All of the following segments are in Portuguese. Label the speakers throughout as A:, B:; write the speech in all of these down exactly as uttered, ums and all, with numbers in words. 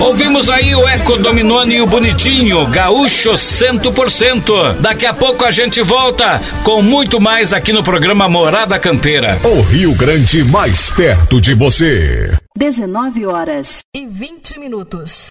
A: Ouvimos aí o Eco Dominone e o Bonitinho, Gaúcho cem por cento. Daqui a pouco a gente volta com muito mais aqui no programa Morada Campeira.
B: O Rio Grande mais perto de você.
C: dezenove horas e vinte minutos.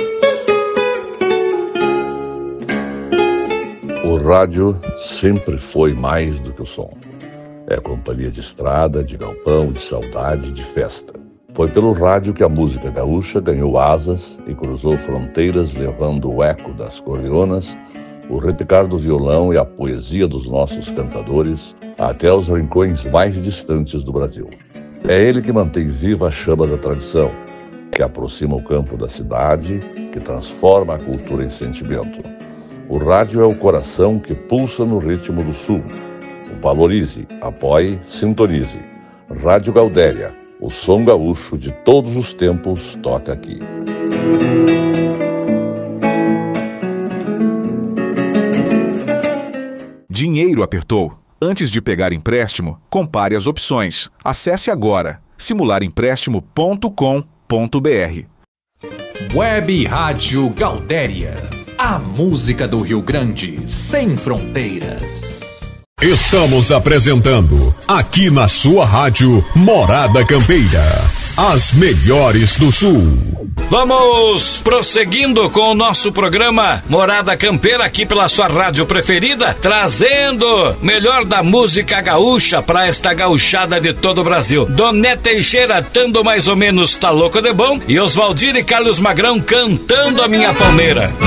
D: O rádio sempre foi mais do que o som. É companhia de estrada, de galpão, de saudade, de festa. Foi pelo rádio que a música gaúcha ganhou asas e cruzou fronteiras, levando o eco das cordeonas, o repicar do violão e a poesia dos nossos cantadores até os rincões mais distantes do Brasil. É ele que mantém viva a chama da tradição, que aproxima o campo da cidade, que transforma a cultura em sentimento. O rádio é o coração que pulsa no ritmo do sul. Valorize, apoie, sintonize. Rádio Gaudéria, o som gaúcho de todos os tempos toca aqui.
E: Dinheiro apertou? Antes de pegar empréstimo, compare as opções. Acesse agora simular empréstimo ponto com ponto br.
F: Web Rádio Gaudéria. A música do Rio Grande sem fronteiras.
B: Estamos apresentando, aqui na sua rádio, Morada Campeira. As melhores do Sul.
A: Vamos prosseguindo com o nosso programa Morada Campeira, aqui pela sua rádio preferida, trazendo melhor da música gaúcha para esta gauchada de todo o Brasil. Doné Teixeira, Tando Mais ou Menos Tá Louco de Bom, e Oswaldir e Carlos Magrão cantando A Minha Palmeira.